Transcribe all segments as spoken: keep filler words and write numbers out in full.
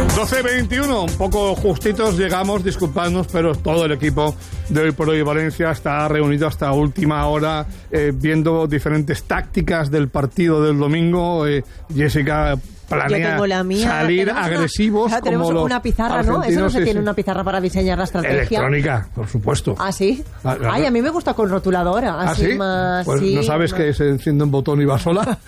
doce veintiuno, un poco justitos llegamos, disculpadnos, pero todo el equipo de Hoy por Hoy Valencia está reunido hasta última hora eh, viendo diferentes tácticas del partido del domingo. Eh, Jessica planea salir tenemos agresivos una, tenemos como una los pizarra, ¿no? Eso no se sí, tiene sí. una pizarra para diseñar la estrategia. Electrónica, por supuesto. ¿Ah, sí? Ah, claro. Ay, a mí me gusta con rotuladora. Así ¿Ah, sí? más, pues sí, no sabes más... que se enciende un botón y va sola.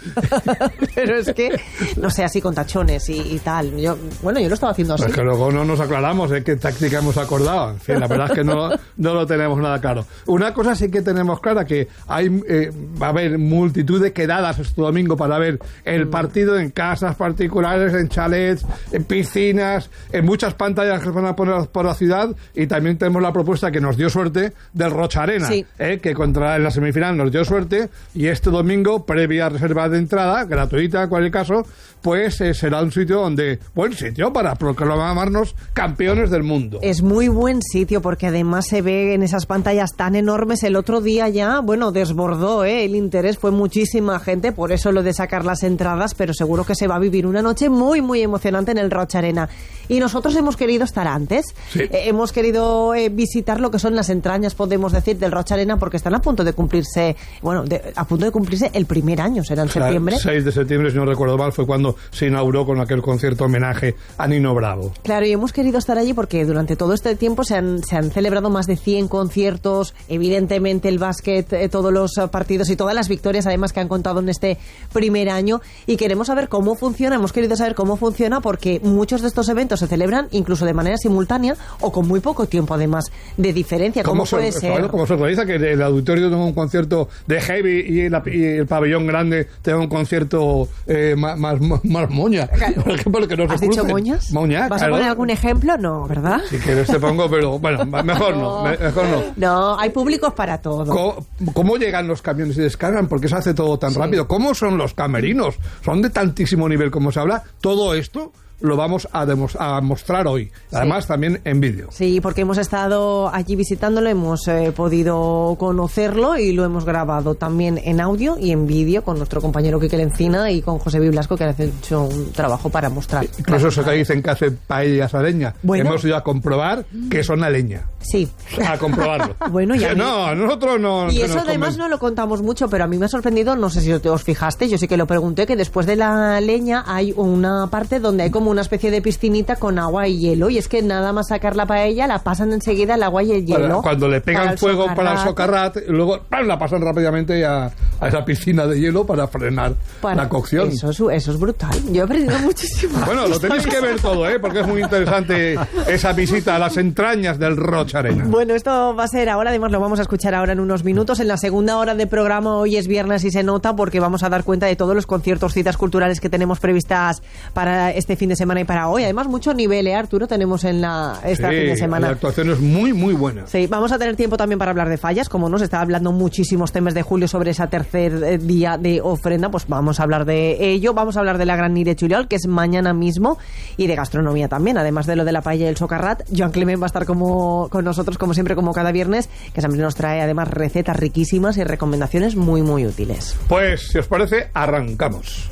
Pero es que, no sé, así con tachones y, y tal. Yo, bueno, yo lo estaba haciendo así. Pues que luego no nos aclaramos de qué táctica hemos acordado. En fin, la verdad es que no, no lo tenemos nada claro. Una cosa sí que tenemos clara, que hay eh, va a haber multitud de quedadas este domingo para ver el mm. partido en casas particulares, en chalets, en piscinas, en muchas pantallas que se van a poner por la ciudad, y también tenemos la propuesta que nos dio suerte del Rocha Arena, sí. eh, que contra en la semifinal nos dio suerte, y este domingo, previa reserva de entrada, gratuita en cualquier caso, pues eh, será un sitio donde, buen sitio para proclamarnos campeones del mundo. Es muy buen sitio porque además se ve en esas pantallas tan enormes. El otro día ya, bueno, desbordó ¿eh? el interés, fue muchísima gente, por eso lo de sacar las entradas, pero seguro que se va a vivir una noche muy, muy emocionante en el Rocha Arena. Y nosotros hemos querido estar antes, sí. eh, hemos querido eh, visitar lo que son las entrañas, podemos decir, del Rocha Arena, porque están a punto de cumplirse, bueno, de, a punto de cumplirse el primer año, será en septiembre. El seis de septiembre, si no recuerdo mal, fue cuando se inauguró con aquel concierto homenaje a Nino Bravo. Claro, y hemos querido estar allí porque durante todo este tiempo se han, se han celebrado más de cien conciertos, evidentemente el básquet, eh, todos los partidos y todas las victorias además que han contado en este primer año, y queremos saber cómo funciona, hemos querido saber cómo funciona porque muchos de estos eventos se celebran incluso de manera simultánea o con muy poco tiempo además de diferencia. ¿Cómo, ¿Cómo puede se, ser? ¿Cómo se organiza que el auditorio tenga un concierto de heavy y el, y el pabellón grande tenga un concierto eh, más, más, más moña? Claro. Porque no ¿Has dicho moñas? Moña, ¿Vas claro. a poner algún ejemplo? No, ¿verdad? Si quieres te pongo, pero bueno, mejor no, no mejor no. No, hay públicos para todo. ¿Cómo, ¿Cómo llegan los camiones y descargan? ¿Por qué se hace todo tan sí. rápido? ¿Cómo son los camerinos? ¿Son de tantísimo nivel como se habla? Todo esto lo vamos a, demos, a mostrar hoy, además sí. también en vídeo. Sí, porque hemos estado allí visitándolo, hemos eh, podido conocerlo y lo hemos grabado también en audio y en vídeo con nuestro compañero Quique Lencina y con José Biblasco, que han hecho un trabajo para mostrar. Sí, incluso eso que dicen que hace paellas a leña. Bueno, hemos ido a comprobar que son a leña. Sí. A comprobarlo. Bueno, ya. No, nosotros no. Y eso además no lo contamos mucho, pero a mí me ha sorprendido, no sé si os fijaste, yo sí que lo pregunté, que después de la leña hay una parte donde hay como una especie de piscinita con agua y hielo, y es que nada más sacar la paella la pasan enseguida el agua y el hielo. Para, cuando le pegan para fuego socarrat. para el socarrat, luego ¡pam!, la pasan rápidamente a, a esa piscina de hielo para frenar para, la cocción. Eso es, eso es brutal. Yo he aprendido muchísimo. Bueno, lo tenéis que ver todo, ¿eh? Porque es muy interesante esa visita a las entrañas del Rocha Arena. Bueno, esto va a ser ahora, además lo vamos a escuchar ahora en unos minutos. En la segunda hora de programa, hoy es viernes y se nota porque vamos a dar cuenta de todos los conciertos, citas culturales que tenemos previstas para este fin de semana y para hoy. Además, mucho nivel, ¿eh, Arturo? Tenemos en la esta sí, fin de semana. La actuación es muy, muy buena. Sí, vamos a tener tiempo también para hablar de fallas, como nos está hablando muchísimos temas de julio sobre ese tercer día de ofrenda, pues vamos a hablar de ello. Vamos a hablar de la Gran Nire Juliol, que es mañana mismo, y de gastronomía también, además de lo de la paella y el socarrat. Joan Clement va a estar como con nosotros, como siempre, como cada viernes, que siempre nos trae además recetas riquísimas y recomendaciones muy, muy útiles. Pues, si os parece, arrancamos.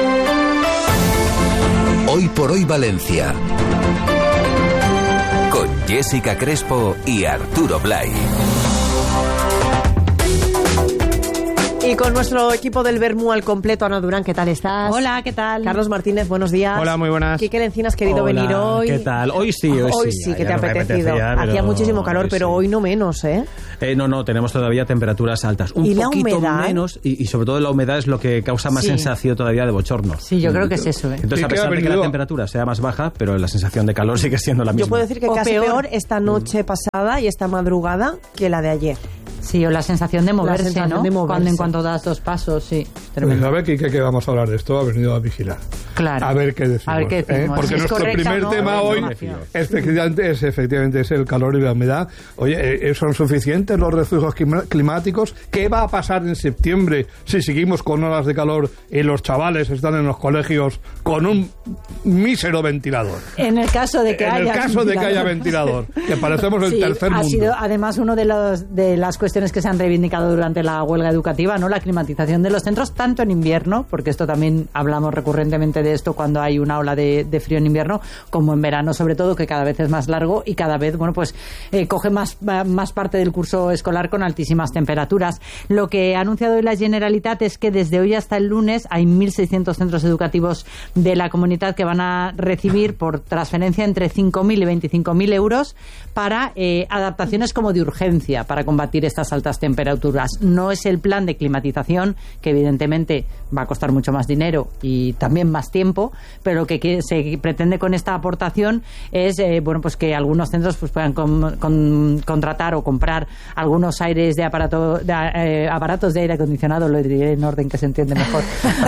Hoy por Hoy Valencia, con Jessica Crespo y Arturo Blay. Y con nuestro equipo del Bermú al completo, Ana Durán, ¿qué tal estás? Hola, ¿qué tal? Carlos Martínez, buenos días. Hola, muy buenas. Quique Lencina, has querido Hola, venir hoy. ¿qué tal? Hoy sí, hoy, hoy sí. sí, que te ha apetecido. Hacía pero... muchísimo calor, hoy pero sí. Hoy no menos, ¿eh? ¿eh? No, no, tenemos todavía temperaturas altas. Un ¿Y poquito la humedad? menos, y, y sobre todo la humedad es lo que causa más sí. sensación todavía de bochorno. Sí, yo creo que es eso, ¿eh? Entonces, a pesar de que la temperatura sea más baja, pero la sensación de calor sigue siendo la misma. Yo puedo decir que o casi peor. peor esta noche pasada y esta madrugada que la de ayer. Sí, o la sensación de moverse, sensación ¿no? De moverse. Cuando en cuanto das dos pasos, sí. Tremendo. A ver, Quique, que vamos a hablar de esto, ha venido a vigilar. Claro. A ver qué decimos. A ver qué decimos. ¿eh? Porque es nuestro correcta, primer ¿no? tema hoy efectivamente es, efectivamente es el calor y la humedad. Oye, ¿son suficientes los refugios climáticos? ¿Qué va a pasar en septiembre si seguimos con olas de calor y los chavales están en los colegios con un mísero ventilador? En el caso de que en haya el caso ventilador. de que haya ventilador, que parecemos el sí, tercer ha mundo. Sido además uno de los de las cuestiones cuestiones que se han reivindicado durante la huelga educativa, ¿no? La climatización de los centros, tanto en invierno, porque esto también hablamos recurrentemente de esto cuando hay una ola de, de frío en invierno, como en verano, sobre todo, que cada vez es más largo y cada vez, bueno, pues eh, coge más, más parte del curso escolar con altísimas temperaturas. Lo que ha anunciado hoy la Generalitat es que desde hoy hasta el lunes hay mil seiscientos centros educativos de la comunidad que van a recibir por transferencia entre cinco mil y veinticinco mil euros para eh, adaptaciones como de urgencia para combatir estas altas temperaturas. No es el plan de climatización, que evidentemente va a costar mucho más dinero y también más tiempo, pero lo que, que se pretende con esta aportación es eh, bueno, pues que algunos centros pues puedan con, con, contratar o comprar algunos aires de aparato de, eh, aparatos de aire acondicionado, lo diré en orden que se entiende mejor.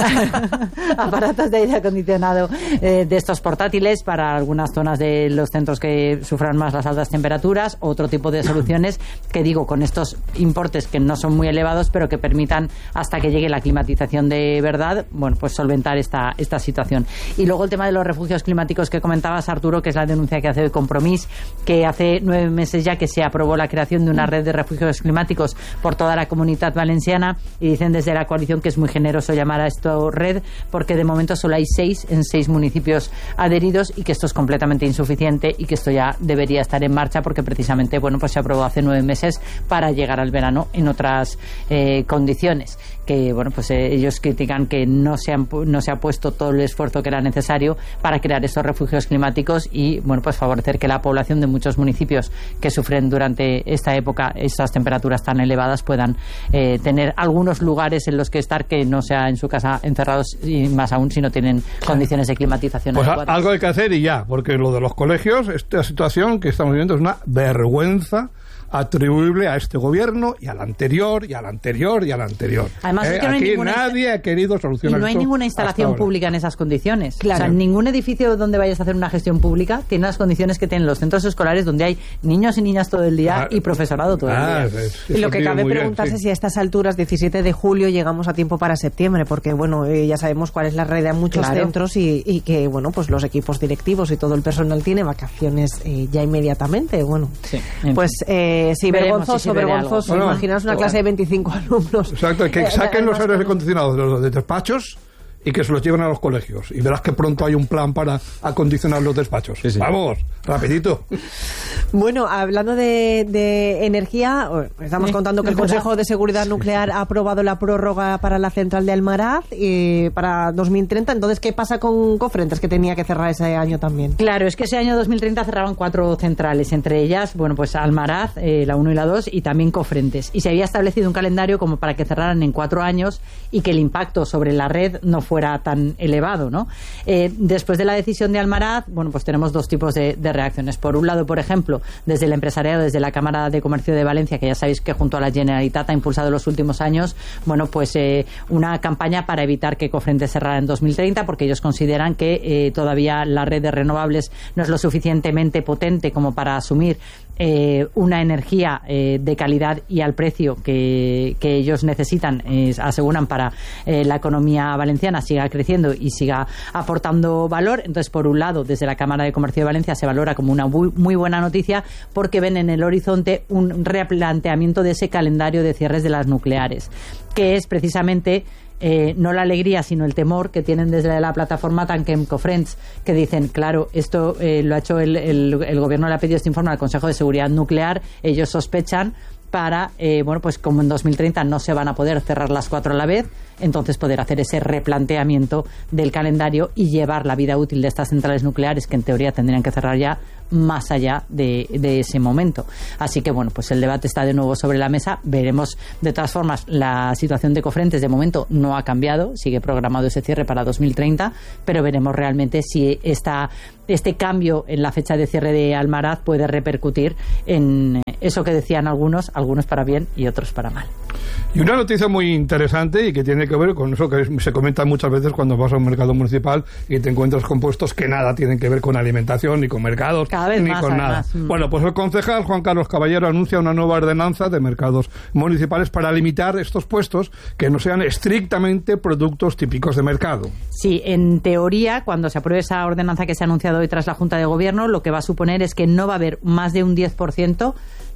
Aparatos de aire acondicionado eh, de estos portátiles para algunas zonas de los centros que sufran más las altas temperaturas, otro tipo de soluciones que digo con estos importes que no son muy elevados, pero que permitan hasta que llegue la climatización de verdad, bueno, pues solventar esta, esta situación. Y luego el tema de los refugios climáticos que comentabas, Arturo, que es la denuncia que hace hoy Compromís, que hace nueve meses ya que se aprobó la creación de una red de refugios climáticos por toda la Comunitat Valenciana, y dicen desde la coalición que es muy generoso llamar a esto red, porque de momento solo hay seis en seis municipios adheridos y que esto es completamente insuficiente y que esto ya debería estar en marcha porque precisamente, bueno, pues se aprobó hace nueve meses para llegar al verano en otras eh, condiciones. Que, bueno, pues eh, ellos critican que no se, han, no se ha puesto todo el esfuerzo que era necesario para crear estos refugios climáticos y, bueno, pues favorecer que la población de muchos municipios que sufren durante esta época estas temperaturas tan elevadas puedan eh, tener algunos lugares en los que estar, que no sea en su casa encerrados, y más aún si no tienen condiciones de climatización pues adecuadas. Algo hay que hacer y ya, porque lo de los colegios, esta situación que estamos viviendo es una vergüenza atribuible a este gobierno y al anterior y al anterior y al anterior. Además, eh, es que no hay aquí ninguna nadie ha querido solucionar. Y no hay esto ninguna instalación hasta ahora. pública en esas condiciones. Claro. O sea, ningún edificio donde vayas a hacer una gestión pública tiene las condiciones que tienen los centros escolares, donde hay niños y niñas todo el día Ah, y profesorado todo ah, el día. es- Y lo que eso cabe muy bien, preguntarse sí. si a estas alturas, diecisiete de julio, llegamos a tiempo para septiembre, porque bueno, eh, ya sabemos cuál es la realidad en muchos Claro. centros y, y que bueno, pues los equipos directivos y todo el personal tiene vacaciones eh, ya inmediatamente. Bueno, Sí, en pues eh, sí, Veremos vergonzoso, si sirve de vergonzoso. algo. Bueno, Imaginaos una pero clase de veinticinco alumnos. Exacto, que Eh, saquen los además, aires con- acondicionados de los de despachos y que se los lleven a los colegios. Y verás que pronto hay un plan para acondicionar los despachos. Sí, sí. Vamos, rapidito. Bueno, hablando de, de energía, estamos Sí, contando que el es verdad. Consejo de Seguridad Nuclear ha aprobado la prórroga para la central de Almaraz eh, para dos mil treinta. Entonces, ¿qué pasa con Cofrentes, que tenía que cerrar ese año también? Claro, es que ese año dos mil treinta cerraban cuatro centrales, entre ellas, bueno, pues Almaraz, eh, la uno y la dos, y también Cofrentes. Y se había establecido un calendario como para que cerraran en cuatro años y que el impacto sobre la red no fuera tan elevado, ¿no? Eh, después de la decisión de Almaraz, bueno, pues tenemos dos tipos de, de reacciones. Por un lado, por ejemplo, desde el empresariado, desde la Cámara de Comercio de Valencia, que ya sabéis que junto a la Generalitat ha impulsado en los últimos años, bueno, pues eh, una campaña para evitar que Cofrentes cerrara en dos mil treinta, porque ellos consideran que eh, todavía la red de renovables no es lo suficientemente potente como para asumir eh, una energía eh, de calidad y al precio que, que ellos necesitan, eh, aseguran, para eh, la economía valenciana siga creciendo y siga aportando valor. Entonces, por un lado, desde la Cámara de Comercio de Valencia se valora como una muy, muy buena noticia, porque ven en el horizonte un replanteamiento de ese calendario de cierres de las nucleares, que es precisamente Eh, no la alegría, sino el temor que tienen desde la plataforma Tanquem Cofrents, que dicen, claro, esto eh, lo ha hecho el, el, el gobierno, le ha pedido este informe al Consejo de Seguridad Nuclear, ellos sospechan para, eh, bueno, pues como en dos mil treinta no se van a poder cerrar las cuatro a la vez, entonces poder hacer ese replanteamiento del calendario y llevar la vida útil de estas centrales nucleares, que en teoría tendrían que cerrar ya, más allá de, de ese momento. Así que, bueno, pues el debate está de nuevo sobre la mesa. Veremos. De todas formas, la situación de Cofrentes de momento no ha cambiado, sigue programado ese cierre para dos mil treinta, pero veremos realmente si esta, este cambio en la fecha de cierre de Almaraz puede repercutir en eso que decían algunos, algunos para bien y otros para mal. Y una noticia muy interesante y que tiene que ver con eso que se comenta muchas veces cuando vas a un mercado municipal y te encuentras compuestos que nada tienen que ver con alimentación, ni con mercados, Cada vez ni más, con además. nada. Mm. Bueno, pues el concejal Juan Carlos Caballero anuncia una nueva ordenanza de mercados municipales para limitar estos puestos que no sean estrictamente productos típicos de mercado. Sí, en teoría, cuando se apruebe esa ordenanza que se ha anunciado hoy tras la Junta de Gobierno, lo que va a suponer es que no va a haber más de un diez por ciento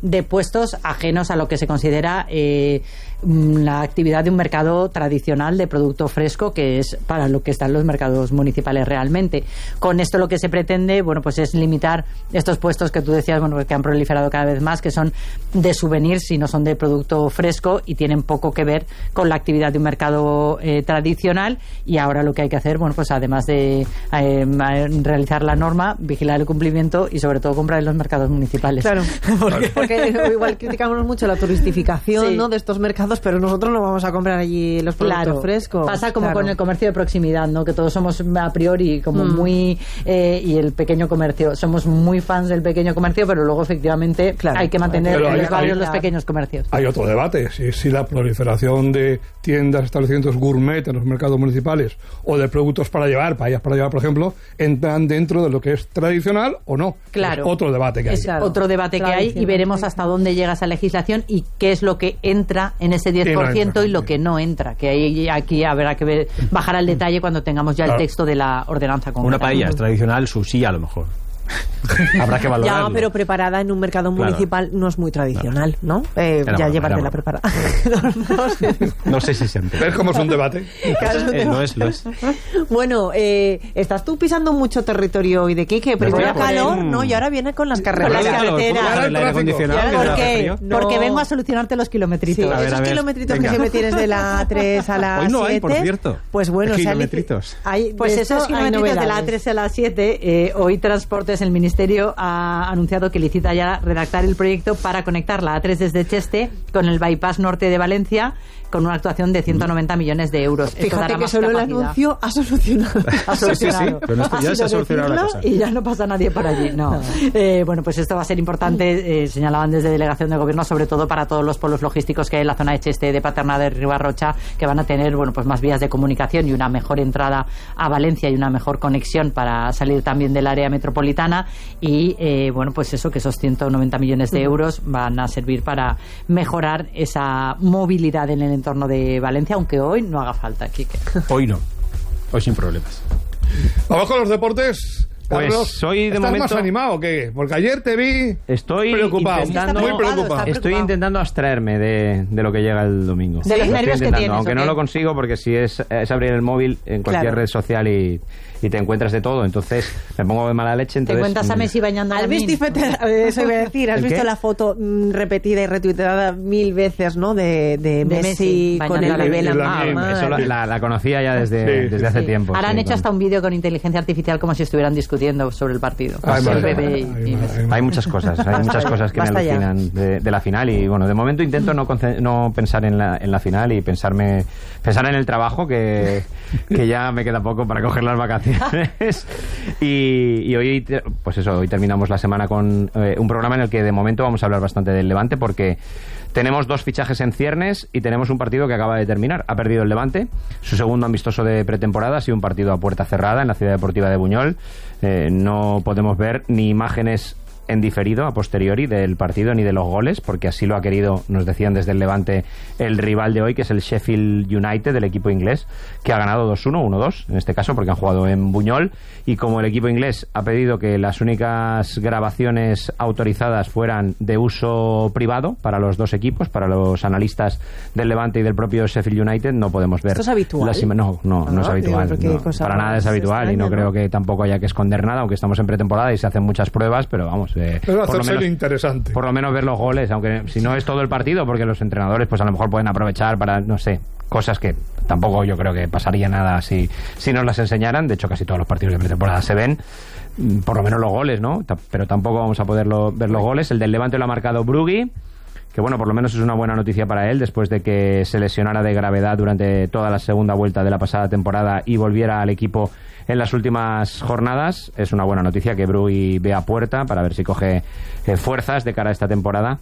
de puestos ajenos a lo que se considera eh, la actividad de un mercado tradicional de producto fresco, que es para lo que están los mercados municipales realmente. Con esto lo que se pretende, bueno, pues es limitar estos puestos que tú decías, bueno, que han proliferado cada vez más, que son de souvenirs y no son de producto fresco y tienen poco que ver con la actividad de un mercado eh, tradicional. Y ahora lo que hay que hacer, bueno, pues además de eh, realizar la norma, vigilar el cumplimiento y sobre todo comprar en los mercados municipales. Claro, porque, porque igual criticamos mucho la turistificación, sí, ¿no?, de estos mercados, pero nosotros no vamos a comprar allí los productos claro, frescos. Pasa como claro. con el comercio de proximidad, ¿no?, que todos somos a priori como mm. muy eh, y el pequeño comercio, somos muy fans del pequeño comercio, pero luego efectivamente claro, hay que mantener en los barrios los pequeños comercios. Hay otro debate, si, si la proliferación de tiendas, establecimientos gourmet en los mercados municipales o de productos para llevar, paellas para llevar, por ejemplo, entran dentro de lo que es tradicional o no. Claro. Es otro debate que hay. Es claro. otro debate que hay y veremos hasta dónde llega esa legislación y qué es lo que entra en ese diez por ciento y, no y lo que no entra, que hay, aquí habrá que ver, bajar al detalle cuando tengamos ya claro. el texto de la ordenanza concreta. Una paella es tradicional, sushi a lo mejor. Habrá que valorarlo. Ya, pero preparada en un mercado claro. municipal no es muy tradicional, ¿no? Eh, ya llevártela preparada. no, no, sé. no sé si siempre. ¿Ves cómo es un debate? Claro, eh, lo es, lo es. Bueno, eh, estás tú pisando mucho territorio hoy de Quique. Primero calor, el... ¿no? Y ahora viene con las carreteras. Con las carreteras. El aire acondicionado. ¿Por qué? No. Porque vengo a solucionarte los kilometritos. Sí, a ver, esos a ver, kilometritos venga. que siempre tienes de la A tres a la siete. Hoy no hay, por cierto. Pues bueno, kilometritos. Hay, pues esos kilometritos de la A tres a la siete, eh, hoy Transportes, el Ministerio ha anunciado que licita ya redactar el proyecto para conectar la A tres desde Cheste con el bypass norte de Valencia, con una actuación de ciento noventa millones de euros. Fíjate Esto dará que más solo capacidad. El anuncio ha solucionado. Ha solucionado. Sí, sí, sí, pero esto ya se ha solucionado la cosa. Y ya no pasa nadie por allí. No. no. Eh, bueno, pues esto va a ser importante, eh, señalaban desde Delegación de Gobierno, sobre todo para todos los polos logísticos que hay en la zona de Cheste, de Paterna, de Ribarrocha, que van a tener, bueno, pues más vías de comunicación y una mejor entrada a Valencia y una mejor conexión para salir también del área metropolitana. Y, eh, bueno, pues eso, que esos ciento noventa millones de euros van a servir para mejorar esa movilidad en el entorno de Valencia, aunque hoy no haga falta, Quique. Hoy no, hoy sin problemas. Vamos con los deportes. Pues Carlos, soy de ¿estás momento más animado o qué? Porque ayer te vi estoy preocupado, intentando, muy preocupado. Estoy intentando abstraerme de, de lo que llega el domingo. De los Lo nervios estoy que tienes, aunque ¿o no qué? lo consigo, porque si es, es abrir el móvil en cualquier Claro. red social y, y te encuentras de todo, entonces me pongo de mala leche. Te Entonces, encuentras a mm, Messi bañando a ¿Has la visto, eso iba a decir, has ¿El visto qué? la foto mm, repetida y retuiteada mil veces, ¿no? De, de, De Messi, Messi con el bañando a la bebé en la Virgen. mano. Ah, eso la, la- la conocía ya desde, Sí, desde hace Sí. tiempo. Ahora han sí, hecho con- hasta un vídeo con inteligencia artificial como si estuvieran discutiendo sobre el partido. Ay, el madre, bebé y, ay, y madre, Messi. ay, madre. Hay muchas cosas, hay muchas cosas que me Basta ya. alucinan de, de la final y bueno, de momento intento no, conce- no pensar en la, en la final y pensarme pensar en el trabajo que, que ya me queda poco para coger las vacaciones y, y hoy te- pues eso, hoy terminamos la semana con eh, un programa en el que de momento vamos a hablar bastante del Levante porque tenemos dos fichajes en ciernes y tenemos un partido que acaba de terminar. Ha perdido el Levante, su segundo amistoso de pretemporada, ha sido un partido a puerta cerrada en la Ciudad Deportiva de Buñol. Eh, no podemos ver ni imágenes en diferido, a posteriori, del partido ni de los goles, porque así lo ha querido, nos decían desde el Levante, el rival de hoy, que es el Sheffield United, del equipo inglés, que ha ganado dos uno, uno dos, en este caso, porque han jugado en Buñol, y como el equipo inglés ha pedido que las únicas grabaciones autorizadas fueran de uso privado para los dos equipos, para los analistas del Levante y del propio Sheffield United, no podemos ver. ¿Esto es habitual? las ima- no, no, no, Ah, es habitual. digo, porque no, cosa para nada es más habitual y no extraña, creo ¿no? que tampoco haya que esconder nada, aunque estamos en pretemporada y se hacen muchas pruebas, pero vamos, eh, Pero por, lo hacerse menos, interesante. por lo menos ver los goles, aunque si no es todo el partido, porque los entrenadores pues a lo mejor pueden aprovechar para, no sé, cosas que tampoco yo creo que pasaría nada si, si nos las enseñaran. De hecho, casi todos los partidos de pretemporada se ven, mm, por lo menos los goles, ¿no? Ta- Pero tampoco vamos a poder lo- ver los goles. El del Levante lo ha marcado Brugui, que bueno, por lo menos es una buena noticia para él, después de que se lesionara de gravedad durante toda la segunda vuelta de la pasada temporada y volviera al equipo en las últimas jornadas. Es una buena noticia que Brugui vea puerta para ver si coge eh, fuerzas de cara a esta temporada.